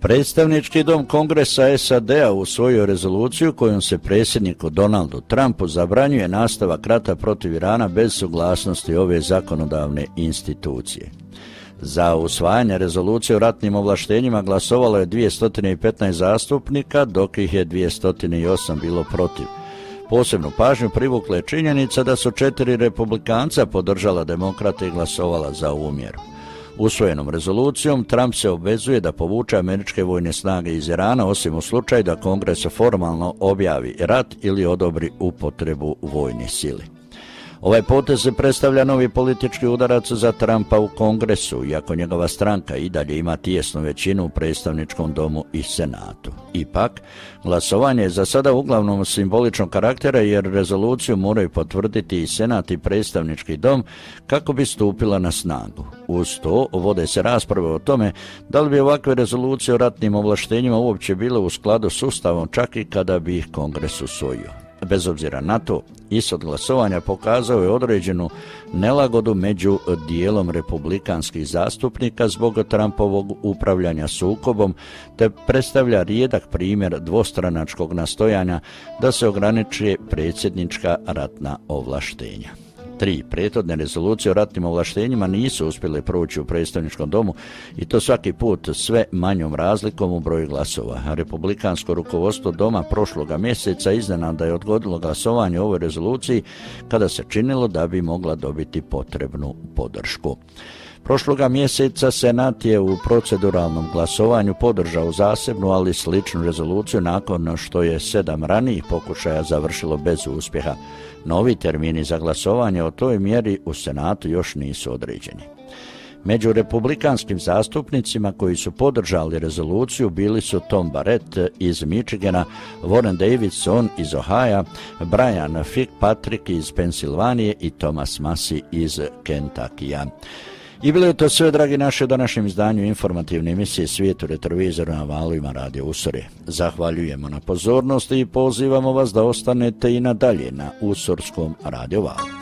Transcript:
Predstavnički dom Kongresa SAD-a usvojio rezoluciju kojom se predsjedniku Donaldu Trumpu zabranjuje nastavak rata protiv Irana bez suglasnosti ove zakonodavne institucije. Za usvajanje rezolucije o ratnim ovlaštenjima glasovalo je 215 zastupnika, dok ih je 208 bilo protiv. Posebnu pažnju privukla je činjenica da su 4 republikanca podržala demokrate i glasovala za ovu mjeru. Usvojenom rezolucijom Trump se obvezuje da povuče američke vojne snage iz Irana, osim u slučaju da Kongres formalno objavi rat ili odobri upotrebu vojne sile. Ovaj potez se predstavlja novi politički udarac za Trumpa u Kongresu, iako njegova stranka i dalje ima tijesnu većinu u predstavničkom domu i senatu. Ipak, glasovanje je za sada uglavnom simboličnog karaktera jer rezoluciju moraju potvrditi i senat i predstavnički dom kako bi stupila na snagu. Uz to vode se rasprave o tome da li bi ovakve rezolucije o ratnim ovlaštenjima uopće bile u skladu s Ustavom čak i kada bi ih Kongres usvojio. Bez obzira na to, ishod glasovanja pokazao je određenu nelagodu među dijelom republikanskih zastupnika zbog Trumpovog upravljanja sukobom, te predstavlja rijedak primjer dvostranačkog nastojanja da se ograniči predsjednička ratna ovlaštenja. 3 prethodne rezolucije o ratnim ovlaštenjima nisu uspjele proći u predstavničkom domu i to svaki put sve manjom razlikom u broju glasova. Republikansko rukovodstvo doma prošloga mjeseca iznenada je odgodilo glasovanje o ovoj rezoluciji kada se činilo da bi mogla dobiti potrebnu podršku. Prošloga mjeseca Senat je u proceduralnom glasovanju podržao zasebnu, ali sličnu rezoluciju nakon što je 7 ranijih pokušaja završilo bez uspjeha. Novi termini za glasovanje o toj mjeri u Senatu još nisu određeni. Među republikanskim zastupnicima koji su podržali rezoluciju bili su Tom Barrett iz Michigana, Warren Davidson iz Ohaja, Brian Fitzpatrick iz Pensilvanije i Thomas Massie iz Kentakija. I bilo je to sve, dragi naši, u današnjem izdanju informativne emisije Svijet u retrovizoru na valovima Radio Usore. Zahvaljujemo na pozornosti i pozivamo vas da ostanete i nadalje na Usorskom radio valu.